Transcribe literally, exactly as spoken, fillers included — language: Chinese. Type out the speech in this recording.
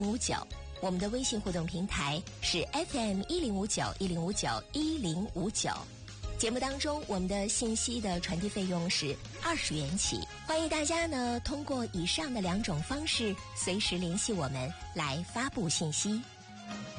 五九。我们的微信互动平台是 F M 一零五九一零五九一零五九。节目当中，我们的信息的传递费用是二十元起。欢迎大家呢通过以上的两种方式，随时联系我们来发布信息。